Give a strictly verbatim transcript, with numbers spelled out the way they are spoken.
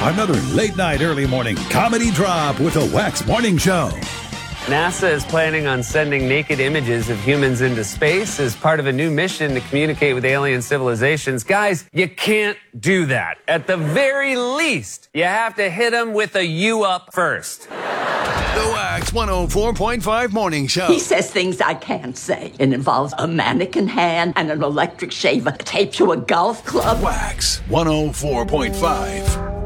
another late night, early morning comedy drop with the Wax Morning Show. NASA is planning on sending naked images of humans into space as part of a new mission to communicate with alien civilizations. Guys, you can't do that. At the very least, you have to hit them with a U up first. The Wax one oh four point five Morning Show. He says things I can't say. It involves a mannequin hand and an electric shaver taped to a golf club. Wax one oh four point five.